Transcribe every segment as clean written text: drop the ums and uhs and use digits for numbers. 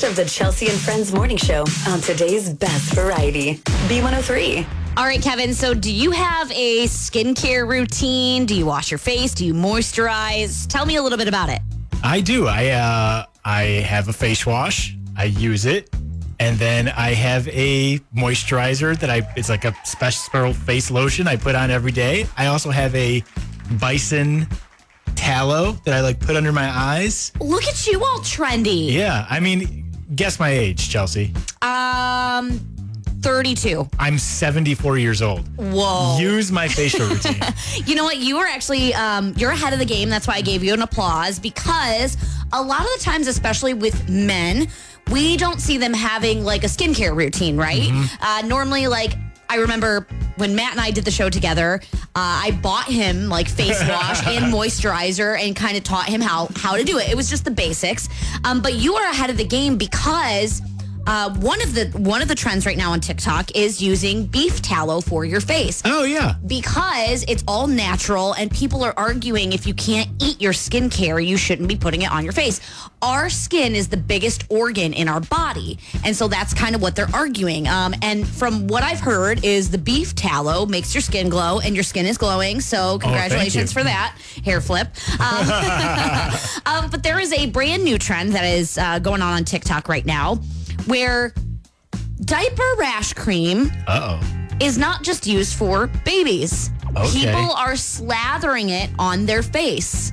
best of the Chelsea and Friends morning show on today's best variety. B103. All right, Kevin, so do you have a skincare routine? Do you wash your face? Do you moisturize? Tell me a little bit about it. I do. I have a face wash. I use it. And then I have a moisturizer it's like a special face lotion I put on every day. I also have a Bison tallow that I put under my eyes. Look at you, all trendy. Yeah. I mean, guess my age, Chelsea. 32. I'm 74 years old. Whoa. Use my facial routine. You know what? You were actually, you're ahead of the game. That's why I gave you an applause, because a lot of the times, especially with men, we don't see them having a skincare routine, right? Mm-hmm. Normally, I remember when Matt and I did the show together, I bought him face wash and moisturizer and kind of taught him how to do it. It was just the basics. But you are ahead of the game because one of the trends right now on TikTok is using beef tallow for your face. Oh, yeah. Because it's all natural, and people are arguing if you can't eat your skincare, you shouldn't be putting it on your face. Our skin is the biggest organ in our body, and so that's kind of what they're arguing. And from what I've heard is the beef tallow makes your skin glow, and your skin is glowing, so congratulations for that. Hair flip. But there is a brand new trend that is going on TikTok right now, where diaper rash cream is not just used for babies. Okay. People are slathering it on their face.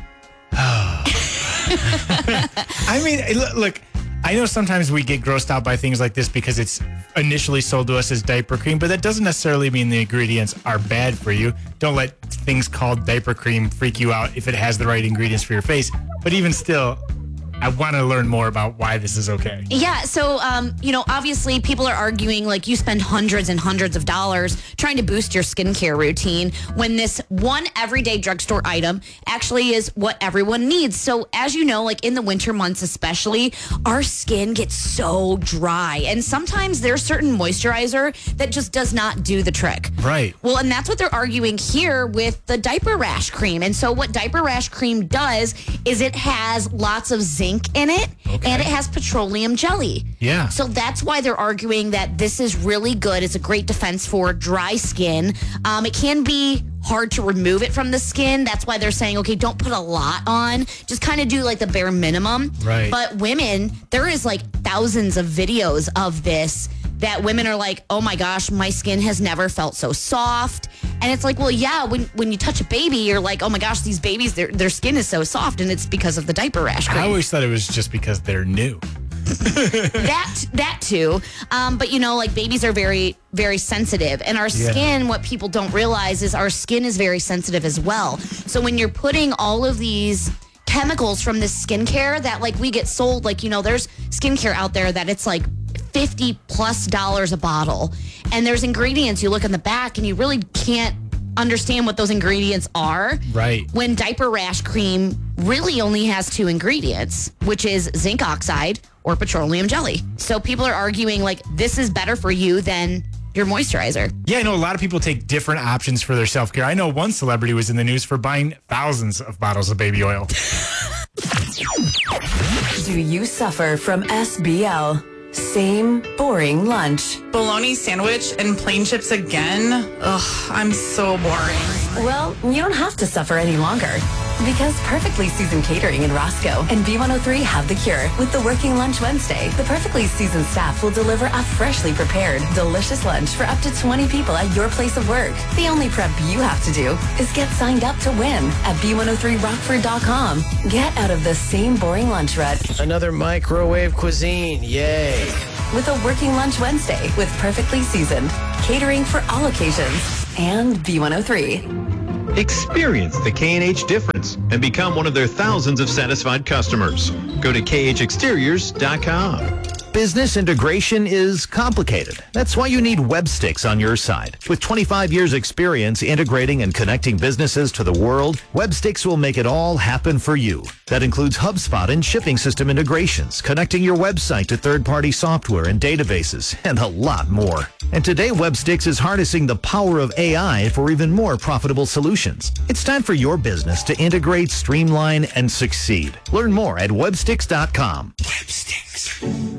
I mean, look, I know sometimes we get grossed out by things like this because it's initially sold to us as diaper cream, but that doesn't necessarily mean the ingredients are bad for you. Don't let things called diaper cream freak you out if it has the right ingredients for your face. But even still, I want to learn more about why this is okay. Yeah, so, obviously people are arguing you spend hundreds and hundreds of dollars trying to boost your skincare routine when this one everyday drugstore item actually is what everyone needs. So as you know, in the winter months especially, our skin gets so dry. And sometimes there's certain moisturizer that just does not do the trick. Right. Well, and that's what they're arguing here with the diaper rash cream. And so what diaper rash cream does is it has lots of zinc in it, and it has petroleum jelly. Yeah. So that's why they're arguing that this is really good. It's a great defense for dry skin. It can be hard to remove it from the skin. That's why they're saying, okay, don't put a lot on. Just kind of do the bare minimum. Right. But women, there is thousands of videos of this that women are oh my gosh, my skin has never felt so soft. And it's well, yeah, when you touch a baby, you're oh my gosh, these babies, their skin is so soft, and it's because of the diaper rash cream. I always thought it was just because they're new. that too. But babies are very, very sensitive, and our skin, what people don't realize is our skin is very sensitive as well. So when you're putting all of these chemicals from this skincare that we get sold, there's skincare out there that it's $50+ a bottle, and there's ingredients you look in the back and you really can't understand what those ingredients are. Right. When diaper rash cream really only has 2 ingredients, which is zinc oxide or petroleum jelly. So people are arguing this is better for you than your moisturizer. Yeah, I know a lot of people take different options for their self-care. I know one celebrity was in the news for buying thousands of bottles of baby oil. Do you suffer from SBL? Same boring lunch. Bologna sandwich and plain chips again? Ugh, I'm so boring. Well, you don't have to suffer any longer, because Perfectly Seasoned Catering in Roscoe and B103 have the cure. With the Working Lunch Wednesday, the Perfectly Seasoned staff will deliver a freshly prepared, delicious lunch for up to 20 people at your place of work. The only prep you have to do is get signed up to win at B103Rockford.com. Get out of the same boring lunch rut. Another microwave cuisine, yay. With a Working Lunch Wednesday with Perfectly Seasoned, catering for all occasions, and B103. Experience the K&H difference and become one of their thousands of satisfied customers. Go to khexteriors.com. Business integration is complicated. That's why you need Websticks on your side. With 25 years experience integrating and connecting businesses to the world, Websticks will make it all happen for you. That includes HubSpot and shipping system integrations, connecting your website to third-party software and databases, and a lot more. And today, Websticks is harnessing the power of AI for even more profitable solutions. It's time for your business to integrate, streamline, and succeed. Learn more at websticks.com. Websticks.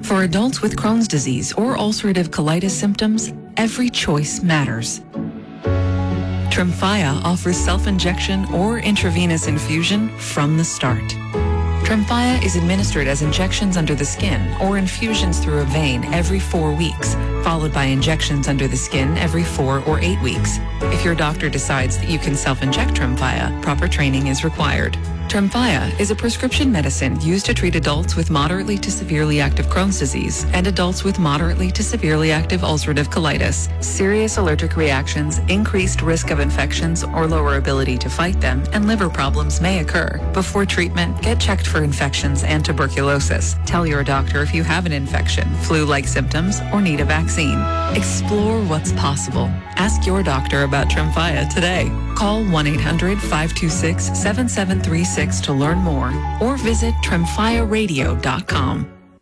For adults with Crohn's disease or ulcerative colitis symptoms, every choice matters. Tremfya offers self-injection or intravenous infusion from the start. Tremfya is administered as injections under the skin or infusions through a vein every 4 weeks, followed by injections under the skin every 4 or 8 weeks. If your doctor decides that you can self-inject Tremfya, proper training is required. Tremfya is a prescription medicine used to treat adults with moderately to severely active Crohn's disease and adults with moderately to severely active ulcerative colitis. Serious allergic reactions, increased risk of infections or lower ability to fight them, and liver problems may occur. Before treatment, get checked for infections and tuberculosis. Tell your doctor if you have an infection, flu-like symptoms, or need a vaccine. Explore what's possible. Ask your doctor about Tremfya today. Call 1-800-526-7736 to learn more or visit tremfyaradio.com.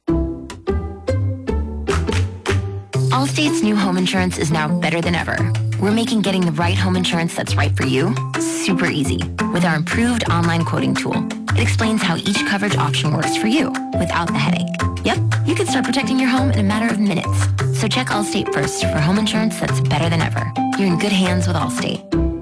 Allstate's new home insurance is now better than ever. We're making getting the right home insurance that's right for you super easy with our improved online quoting tool. It explains how each coverage option works for you without the headache. Yep, you can start protecting your home in a matter of minutes. So check Allstate first for home insurance that's better than ever. You're in good hands with Allstate.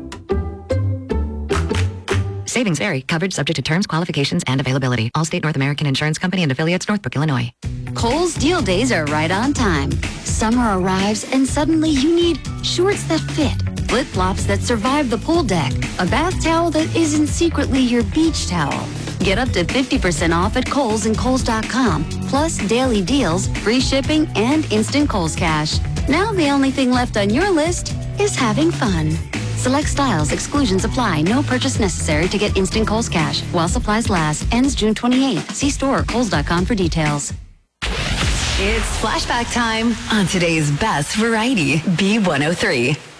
Savings vary. Coverage subject to terms, qualifications, and availability. Allstate North American Insurance Company and affiliates, Northbrook, Illinois. Kohl's deal days are right on time. Summer arrives and suddenly you need shorts that fit, flip-flops that survive the pool deck, a bath towel that isn't secretly your beach towel. Get up to 50% off at Kohl's and Kohls.com, plus daily deals, free shipping, and instant Kohl's Cash. Now the only thing left on your list is having fun. Select styles, exclusions apply. No purchase necessary to get instant Kohl's Cash. While supplies last. Ends June 28th. See store or Kohls.com for details. It's flashback time on today's best variety, B103.